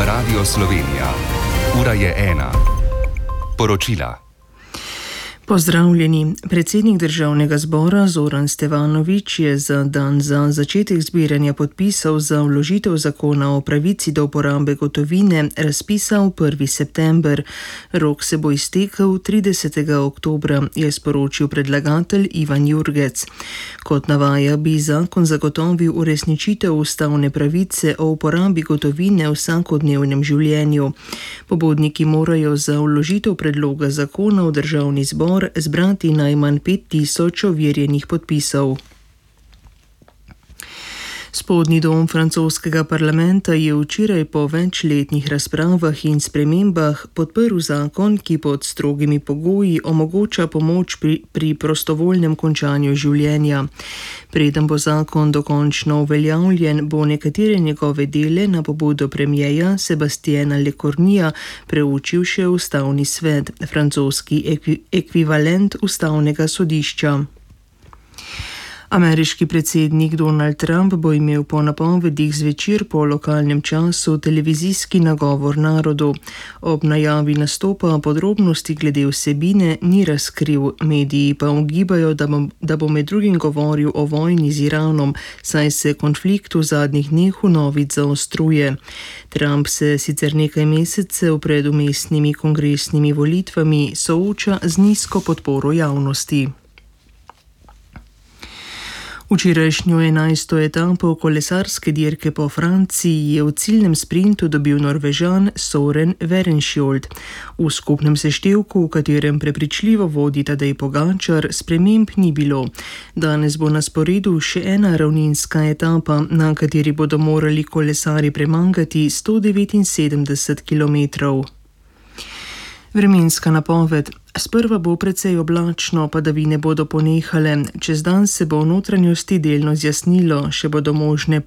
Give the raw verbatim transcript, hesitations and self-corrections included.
Radio Slovenija. Ura je ena. Poročila. Pozdravljeni. Predsednik državnega zbora Zoran Stevanović je za dan za začetek zbiranja podpisov za vložitev zakona o pravici do uporabe gotovine razpisal prvega septembra. Rok se bo iztekel tridesetega oktobra, je sporočil predlagatelj Ivan Jurgec. Kot navaja, bi zakon zagotovil uresničitev ustavne pravice o uporabi gotovine v vsakodnevnem življenju. Pobudniki morajo za vložitev predloga zakona v državni zbor zbrati najmanj pet tisoč overjenih podpisov. Spodnji dom francoskega parlamenta je včeraj po večletnih razpravah in spremembah podprl zakon, ki pod strogimi pogoji omogoča pomoč pri, pri prostovoljnem končanju življenja. Preden bo zakon dokončno uveljavljen, bo nekatere njegove dele na pobudo premierja Sebastiana Lecornua preučil še ustavni svet, francoski ekvi, ekvivalent ustavnega sodišča. Ameriški predsednik Donald Trump bo imel po napovedih zvečer po lokalnem času televizijski nagovor narodu. Ob najavi nastopa podrobnosti glede vsebine ni razkril, mediji pa ugibajo, da bo, da bo med drugim govoril o vojni z Iranom, saj se konflikt v zadnjih dneh vnovič zaostruje. Trump se sicer nekaj mesecev pred vmesnimi kongresnimi volitvami sooča z nizko podporo javnosti. Včerajšnjo enajsto etapo kolesarske dirke po Franciji je v ciljnem sprintu dobil Norvežan Søren Werenskiold. V skupnem seštevku, v katerem prepričljivo vodi Tadej Pogačar, sprememb ni bilo. Danes bo na sporedu še ena ravninska etapa, na kateri bodo morali kolesarji premagati sto devetinsedemdeset kilometrov. Vremenska napoved. Sprva bo precej oblačno, padavine bodo ponehale. Čez dan se bo v notranjosti delno zjasnilo, še bodo možne